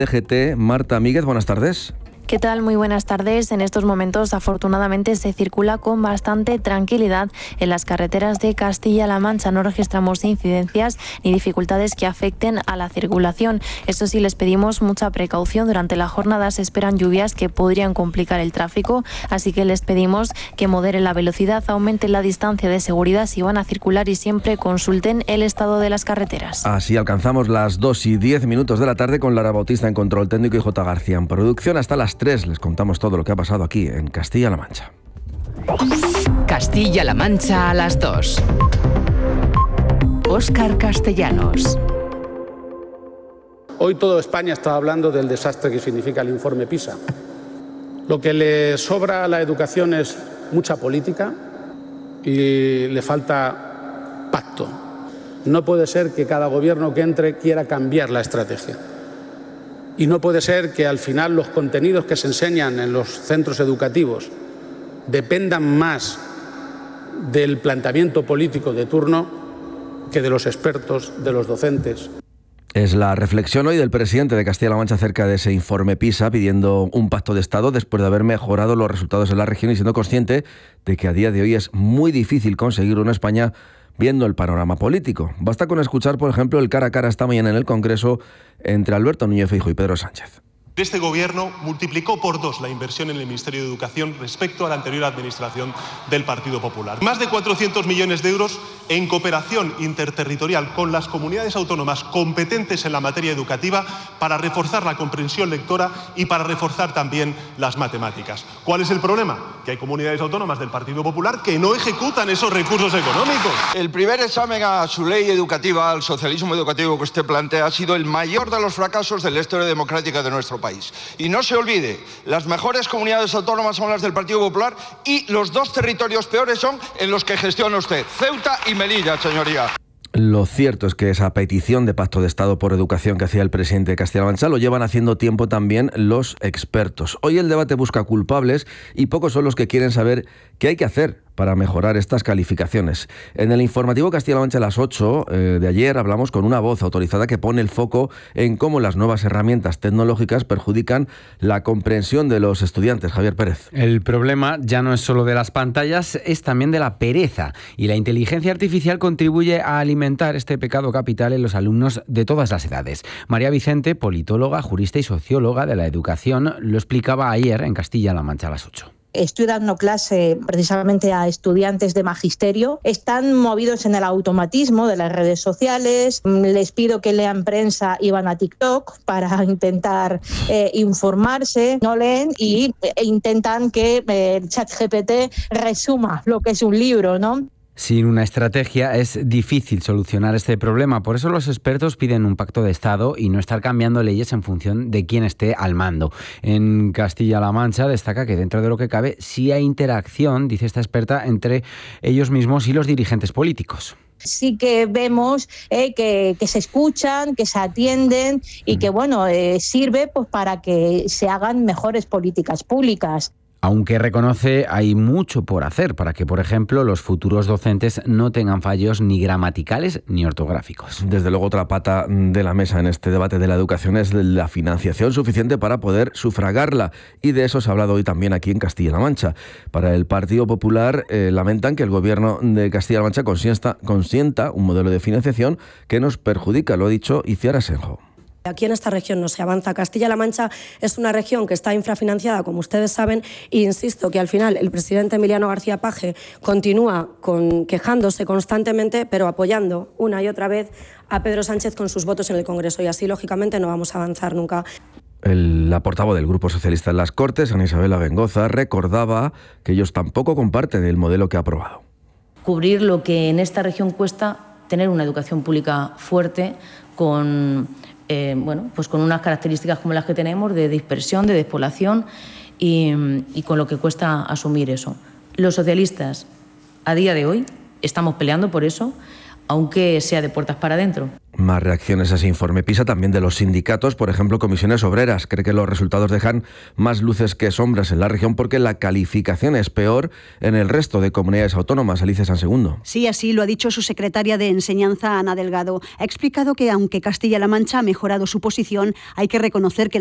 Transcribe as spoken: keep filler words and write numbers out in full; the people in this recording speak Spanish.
D G T, Marta Míguez, buenas tardes. ¿Qué tal? Muy buenas tardes. En estos momentos, afortunadamente, se circula con bastante tranquilidad en las carreteras de Castilla-La Mancha. No registramos incidencias ni dificultades que afecten a la circulación. Eso sí, les pedimos mucha precaución. Durante la jornada se esperan lluvias que podrían complicar el tráfico, así que les pedimos que moderen la velocidad, aumenten la distancia de seguridad si van a circular y siempre consulten el estado de las carreteras. Así alcanzamos las dos y diez minutos de la tarde con Lara Bautista en control técnico y J. García en producción. Hasta las tres les contamos todo lo que ha pasado aquí en Castilla-La Mancha. Castilla-La Mancha a las dos. Óscar Castellanos. Hoy toda España está hablando del desastre que significa el informe PISA. Lo que le sobra a la educación es mucha política y le falta pacto. No puede ser que cada gobierno que entre quiera cambiar la estrategia. Y no puede ser que al final los contenidos que se enseñan en los centros educativos dependan más del planteamiento político de turno que de los expertos, de los docentes. Es la reflexión hoy del presidente de Castilla-La Mancha acerca de ese informe PISA, pidiendo un pacto de Estado después de haber mejorado los resultados en la región y siendo consciente de que a día de hoy es muy difícil conseguir una España viendo el panorama político. Basta con escuchar, por ejemplo, el cara a cara esta mañana en el Congreso entre Alberto Núñez Feijóo y Pedro Sánchez. Este gobierno multiplicó por dos la inversión en el Ministerio de Educación respecto a la anterior administración del Partido Popular. Más de cuatrocientos millones de euros en cooperación interterritorial con las comunidades autónomas competentes en la materia educativa para reforzar la comprensión lectora y para reforzar también las matemáticas. ¿Cuál es el problema? Que hay comunidades autónomas del Partido Popular que no ejecutan esos recursos económicos. El primer examen a su ley educativa, al socialismo educativo que usted plantea, ha sido el mayor de los fracasos de la historia democrática de nuestro país. Y no se olvide, las mejores comunidades autónomas son las del Partido Popular y los dos territorios peores son en los que gestiona usted, Ceuta y Melilla, señoría. Lo cierto es que esa petición de pacto de Estado por educación que hacía el presidente de Castilla-La Mancha lo llevan haciendo tiempo también los expertos. Hoy el debate busca culpables y pocos son los que quieren saber qué hay que hacer para mejorar estas calificaciones. En el informativo Castilla-La Mancha a las ocho eh, de ayer hablamos con una voz autorizada que pone el foco en cómo las nuevas herramientas tecnológicas perjudican la comprensión de los estudiantes. Javier Pérez. El problema ya no es solo de las pantallas, es también de la pereza. Y la inteligencia artificial contribuye a alimentar este pecado capital en los alumnos de todas las edades. María Vicente, politóloga, jurista y socióloga de la educación, lo explicaba ayer en Castilla-La Mancha a las ocho. Estoy dando clase precisamente a estudiantes de magisterio. Están movidos en el automatismo de las redes sociales. Les pido que lean prensa y van a TikTok para intentar eh, informarse. No leen y e intentan que eh, el ChatGPT resuma lo que es un libro, ¿no? Sin una estrategia es difícil solucionar este problema. Por eso los expertos piden un pacto de Estado y no estar cambiando leyes en función de quién esté al mando. En Castilla-La Mancha destaca que dentro de lo que cabe sí hay interacción, dice esta experta, entre ellos mismos y los dirigentes políticos. Sí que vemos eh, que, que se escuchan, que se atienden y que bueno eh, sirve pues, para que se hagan mejores políticas públicas. Aunque reconoce hay mucho por hacer para que, por ejemplo, los futuros docentes no tengan fallos ni gramaticales ni ortográficos. Desde luego, otra pata de la mesa en este debate de la educación es la financiación suficiente para poder sufragarla. Y de eso se ha hablado hoy también aquí en Castilla-La Mancha. Para el Partido Popular eh, lamentan que el gobierno de Castilla-La Mancha consienta, consienta un modelo de financiación que nos perjudica, lo ha dicho Iciar Asenjo. Aquí en esta región no se avanza. Castilla-La Mancha es una región que está infrafinanciada, como ustedes saben, e insisto que al final el presidente Emiliano García Paje continúa con, quejándose constantemente, pero apoyando una y otra vez a Pedro Sánchez con sus votos en el Congreso, y así, lógicamente, no vamos a avanzar nunca. El, la portavoz del Grupo Socialista en las Cortes, Ana Isabel Abengoza, recordaba que ellos tampoco comparten el modelo que ha aprobado. Cubrir lo que en esta región cuesta tener una educación pública fuerte, con... Eh, bueno, pues con unas características como las que tenemos de dispersión, de despoblación y, y con lo que cuesta asumir eso. Los socialistas, a día de hoy, estamos peleando por eso, aunque sea de puertas para adentro. Más reacciones a ese informe PISA también de los sindicatos, por ejemplo, Comisiones Obreras. Cree que los resultados dejan más luces que sombras en la región porque la calificación es peor en el resto de comunidades autónomas. Alicia Sansegundo. Sí, así lo ha dicho su secretaria de Enseñanza, Ana Delgado. Ha explicado que aunque Castilla-La Mancha ha mejorado su posición, hay que reconocer que